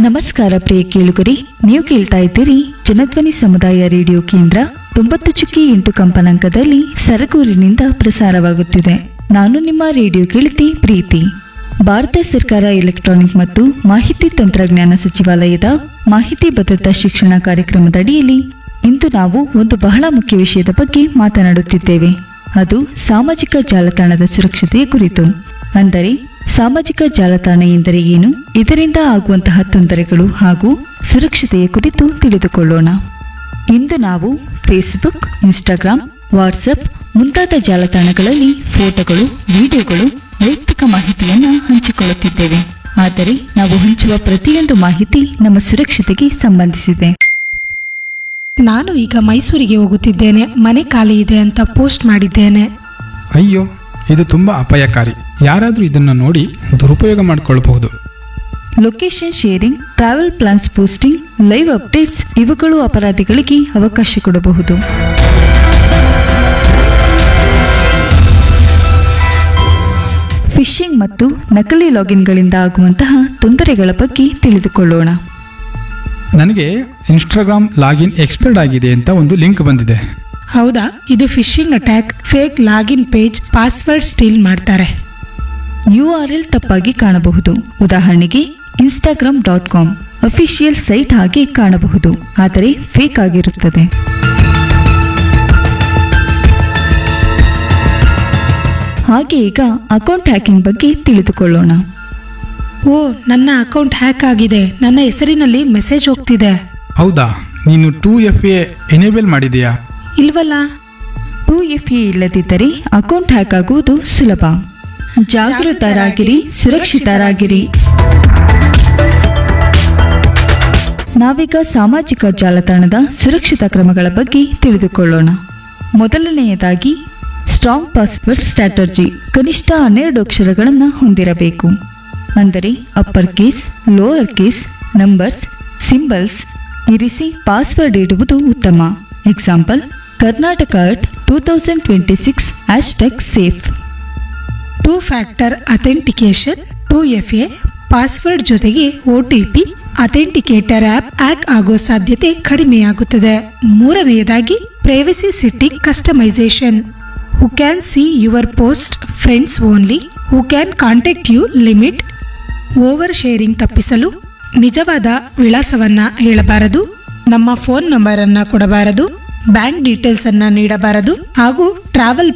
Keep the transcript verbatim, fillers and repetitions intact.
ನಮಸ್ಕಾರ ಪ್ರಿಯ ಕೇಳುಗರಿ, ನೀವು ಕೇಳ್ತಾ ಇದ್ದೀರಿ ಜನಧ್ವನಿ ಸಮುದಾಯ ರೇಡಿಯೋ ಕೇಂದ್ರ ತೊಂಬತ್ತು ಚುಕ್ಕಿ ಎಂಟು ಕಂಪನಾಂಕದಲ್ಲಿ ಸರಗೂರಿನಿಂದ ಪ್ರಸಾರವಾಗುತ್ತಿದೆ. ನಾನು ನಿಮ್ಮ ರೇಡಿಯೋ ಕೇಳಿತಿ ಪ್ರೀತಿ. ಭಾರತ ಸರ್ಕಾರ ಎಲೆಕ್ಟ್ರಾನಿಕ್ ಮತ್ತು ಮಾಹಿತಿ ತಂತ್ರಜ್ಞಾನ ಸಚಿವಾಲಯದ ಮಾಹಿತಿ ಭದ್ರತಾ ಶಿಕ್ಷಣ ಕಾರ್ಯಕ್ರಮದ ಅಡಿಯಲ್ಲಿ ಇಂದು ನಾವು ಒಂದು ಬಹಳ ಮುಖ್ಯ ವಿಷಯದ ಬಗ್ಗೆ ಮಾತನಾಡುತ್ತಿದ್ದೇವೆ. ಅದು ಸಾಮಾಜಿಕ ಜಾಲತಾಣದ ಸುರಕ್ಷತೆಯ ಕುರಿತು. ಅಂದರೆ ಸಾಮಾಜಿಕ ಜಾಲತಾಣ ಎಂದರೆ ಏನು, ಇದರಿಂದ ಆಗುವಂತಹ ತೊಂದರೆಗಳು ಹಾಗೂ ಸುರಕ್ಷತೆಯ ಕುರಿತು ತಿಳಿದುಕೊಳ್ಳೋಣ. ಇಂದು ನಾವು ಫೇಸ್ಬುಕ್, ಇನ್ಸ್ಟಾಗ್ರಾಂ, ವಾಟ್ಸಪ್ ಮುಂತಾದ ಜಾಲತಾಣಗಳಲ್ಲಿ ಫೋಟೋಗಳು, ವಿಡಿಯೋಗಳು, ವೈಯಕ್ತಿಕ ಮಾಹಿತಿಯನ್ನು ಹಂಚಿಕೊಳ್ಳುತ್ತಿದ್ದೇವೆ. ಆದರೆ ನಾವು ಹಂಚುವ ಪ್ರತಿಯೊಂದು ಮಾಹಿತಿ ನಮ್ಮ ಸುರಕ್ಷತೆಗೆ ಸಂಬಂಧಿಸಿದೆ. ನಾನು ಈಗ ಮೈಸೂರಿಗೆ ಹೋಗುತ್ತಿದ್ದೇನೆ, ಮನೆ ಖಾಲಿ ಇದೆ ಅಂತ ಪೋಸ್ಟ್ ಮಾಡಿದ್ದೇನೆ. ಅಯ್ಯೋ, ಇದು ತುಂಬಾ ಅಪಾಯಕಾರಿ. ಯಾರಾದರೂ ಇದನ್ನು ನೋಡಿ ದುರುಪಯೋಗ ಮಾಡಿಕೊಳ್ಳಬಹುದು. Location sharing, travel plants posting, live updates ಇವುಗಳು ಅಪರಾಧಿಗಳಿಗೆ ಅವಕಾಶ ಕೊಡಬಹುದು. ಫಿಶಿಂಗ್ ಮತ್ತು ನಕಲಿ ಲಾಗಿನ್ಗಳಿಂದ ಆಗುವಂತಹ ತೊಂದರೆಗಳ ಬಗ್ಗೆ ತಿಳಿದುಕೊಳ್ಳೋಣ. ನನಗೆ ಇನ್ಸ್ಟಾಗ್ರಾಮ್ ಲಾಗಿನ್ ಎಕ್ಸ್ಪೈರ್ಡ್ ಆಗಿದೆ ಅಂತ ಒಂದು ಲಿಂಕ್ ಬಂದಿದೆ. ಹೌದಾ? ಇದು fishing attack. Fake login page, password steel ಮಾಡ್ತಾರೆ. ಯು ಆರ್ ಎಲ್ ತಪ್ಪಾಗಿ ಕಾಣಬಹುದು. ಉದಾಹರಣೆಗೆ Instagram dot com official site ಹಾಗೆ ಕಾಣಬಹುದು, ಆದರೆ ಫೇಕ್ ಆಗಿರುತ್ತದೆ. ಹಾಗೆ ಈಗ ಅಕೌಂಟ್ ಹ್ಯಾಕಿಂಗ್ ಬಗ್ಗೆ ತಿಳಿದುಕೊಳ್ಳೋಣ. ಓ, ನನ್ನ ಅಕೌಂಟ್ ಹ್ಯಾಕ್ ಆಗಿದೆ, ನನ್ನ ಹೆಸರಿನಲ್ಲಿ ಮೆಸೇಜ್ ಹೋಗ್ತಿದೆ. ಹೌದಾ? ನೀನು ಟೂ ಎಫ್ ಎ ಎನೇಬಲ್ ಮಾಡಿದೆಯಾ? ಇಲ್ವಲ್ಲ. ಟೂ ಎಫ್ ಎ ಇಲ್ಲದಿದ್ದರೆ ಅಕೌಂಟ್ ಹ್ಯಾಕ್ ಆಗುವುದು ಸುಲಭ. ಜಾಗೃತರಾಗಿರಿ, ಸುರಕ್ಷಿತರಾಗಿರಿ. ನಾವೀಗ ಸಾಮಾಜಿಕ ಜಾಲತಾಣದ ಸುರಕ್ಷಿತ ಕ್ರಮಗಳ ಬಗ್ಗೆ ತಿಳಿದುಕೊಳ್ಳೋಣ. ಮೊದಲನೆಯದಾಗಿ ಸ್ಟ್ರಾಂಗ್ ಪಾಸ್ವರ್ಡ್ ಸ್ಟ್ರಾಟರ್ಜಿ. ಕನಿಷ್ಠ ಹನ್ನೆರಡು ಅಕ್ಷರಗಳನ್ನು ಹೊಂದಿರಬೇಕು. ಅಂದರೆ upper case, lower case, numbers, symbols ಇರಿಸಿ ಪಾಸ್ವರ್ಡ್ ಇಡುವುದು ಉತ್ತಮ. Example: Karnataka at two thousand twenty six hashtag safe. Two factor authentication, two F A password ಜೊತೆಗೆ O T P authenticator app hack ಆಗೋ ಸಾಧ್ಯತೆ ಕಡಿಮೆಯಾಗುತ್ತದೆ. ಮೂರನೆಯದಾಗಿ privacy setting customisation. Who can see your post, friends only, who can contact you limit. Over sharing ತಪ್ಪಿಸಲು ನಿಜವಾದ ವಿಳಾಸವನ್ನ ಹೇಳಬಾರದು, ನಮ್ಮ phone number ಅನ್ನ ಕೊಡಬಾರದು, ಬ್ಯಾಂಕ್ ಡೀಟೇಲ್ಸ್ ಅನ್ನ ನೀಡಬಾರದು ಹಾಗೂ ಟ್ರಾವೆಲ್